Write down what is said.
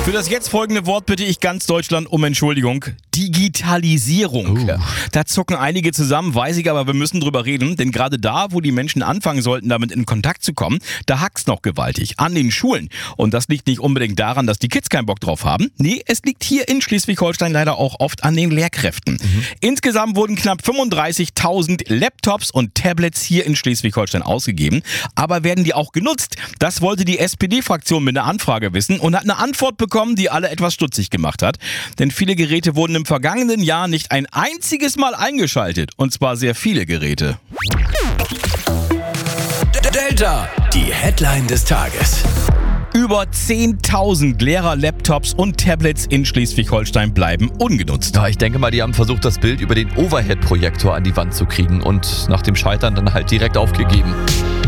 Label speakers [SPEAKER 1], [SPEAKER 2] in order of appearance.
[SPEAKER 1] Für das jetzt folgende Wort bitte ich ganz Deutschland um Entschuldigung. Digitalisierung. Da zucken einige zusammen, weiß ich, aber wir müssen drüber reden. Denn gerade da, wo die Menschen anfangen sollten, damit in Kontakt zu kommen, da hackt's noch gewaltig. An den Schulen. Und das liegt nicht unbedingt daran, dass die Kids keinen Bock drauf haben. Nee, es liegt hier in Schleswig-Holstein leider auch oft an den Lehrkräften. Insgesamt wurden knapp 35.000 Laptops und Tablets hier in Schleswig-Holstein ausgegeben. Aber werden die auch genutzt? Das wollte die SPD-Fraktion mit einer Anfrage wissen und hat eine Antwort bekommen, die alle etwas stutzig gemacht hat. Denn viele Geräte wurden im vergangenen Jahr nicht ein einziges Mal eingeschaltet. Und zwar sehr viele Geräte.
[SPEAKER 2] Delta, die Headline des Tages.
[SPEAKER 1] Über 10.000 Lehrer-Laptops und Tablets in Schleswig-Holstein bleiben ungenutzt.
[SPEAKER 3] Ja, ich denke mal, die haben versucht, das Bild über den Overhead-Projektor an die Wand zu kriegen und nach dem Scheitern dann halt direkt aufgegeben.